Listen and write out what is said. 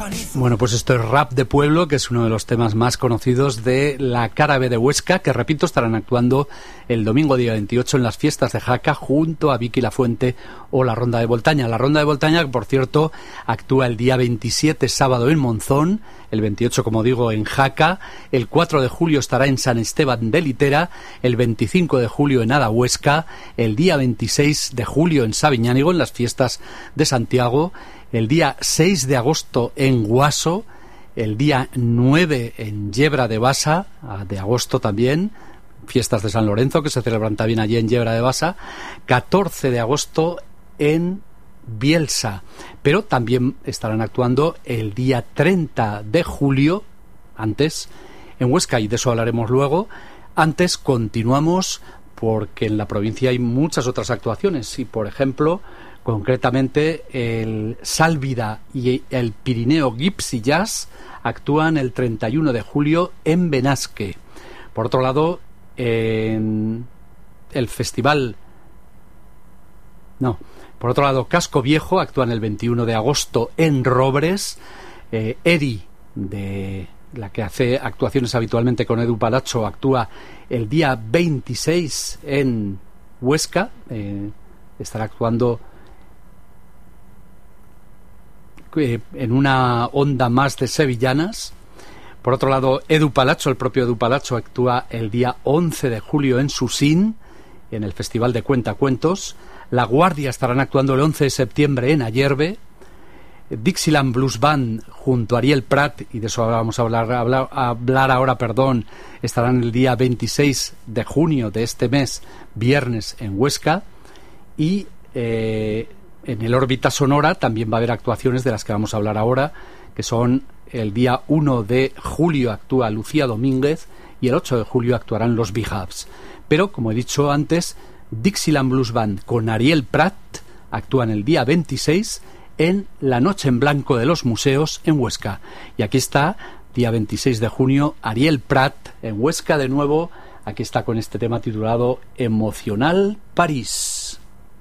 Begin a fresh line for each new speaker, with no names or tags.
Bueno, pues esto es Rap de Pueblo, que es uno de los temas más conocidos de la Cara B de Huesca, que repito, estarán actuando el domingo día 28 en las fiestas de Jaca junto a Vicky Lafuente o la Ronda de Voltaña. La Ronda de Voltaña, que por cierto actúa el día 27, sábado, en Monzón, el 28, como digo, en Jaca, el 4 de julio estará en San Esteban de Litera, el 25 de julio en Ada Huesca, el día 26 de julio en Sabiñánigo, en las fiestas de Santiago, el día 6 de agosto en Guaso, el día 9 en Yebra de Basa, de agosto también, fiestas de San Lorenzo que se celebran también allí en Yebra de Basa, 14 de agosto en Bielsa, pero también estarán actuando el día 30 de julio, antes, en Huesca, y de eso hablaremos luego. Antes continuamos porque en la provincia hay muchas otras actuaciones y, por ejemplo, concretamente el Sálvida y el Pirineo Gypsy Jazz actúan el 31 de julio en Benasque. Por otro lado, en el festival... Por otro lado, Casco Viejo actúan el 21 de agosto en Robres. Eri, de la que hace actuaciones habitualmente con Edu Palacho, actúa el día 26 en Huesca. Estará actuando en una onda más de sevillanas. Por otro lado, Edu Palacho, el propio Edu Palacho, actúa el día 11 de julio en Susín, en el Festival de Cuentacuentos. La Guardia estarán actuando el 11 de septiembre en Ayerbe. Dixieland Blues Band junto a Ariel Prat, y de eso vamos a hablar ahora, estarán el día 26 de junio de este mes, viernes, en Huesca. Y en el Órbita Sonora también va a haber actuaciones de las que vamos a hablar ahora, que son el día 1 de julio actúa Lucía Domínguez y el 8 de julio actuarán los B-Hubs. Pero, como he dicho antes, Dixieland Blues Band con Ariel Prat actúan el día 26 en la Noche en Blanco de los Museos en Huesca. Y aquí está, día 26 de junio, Ariel Prat en Huesca de nuevo. Aquí está con este tema titulado Emocional París.